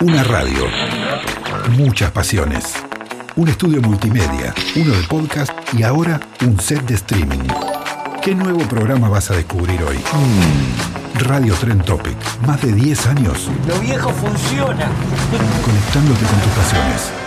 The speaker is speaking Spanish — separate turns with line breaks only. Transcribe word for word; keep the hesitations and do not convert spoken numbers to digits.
Una radio, muchas pasiones. Un estudio multimedia, uno de podcast y ahora un set de streaming. ¿Qué nuevo programa vas a descubrir hoy? Radio Trend Topic. Más de diez años.
Lo viejo funciona.
Conectándote con tus pasiones.